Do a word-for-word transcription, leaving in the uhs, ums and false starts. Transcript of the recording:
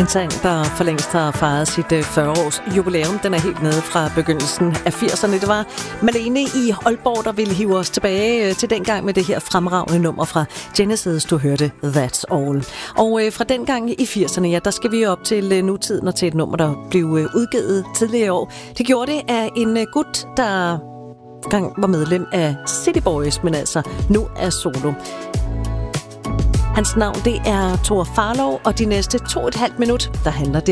En sang, der for længst har fejret sit fyrre-års jubilæum. Den er helt nede fra begyndelsen af firserne. Det var Malene i Aalborg, der ville hive os tilbage til dengang med det her fremragende nummer fra Genesis, du hørte That's All. Og fra dengang i firserne, ja, der skal vi op til nutiden og til et nummer, der blev udgivet tidligere i år. Det gjorde det af en gut, der gang var medlem af City Boys, men altså nu er solo. Hans navn, det er Thor Farlov, og de næste to og et halvt minut, der handler det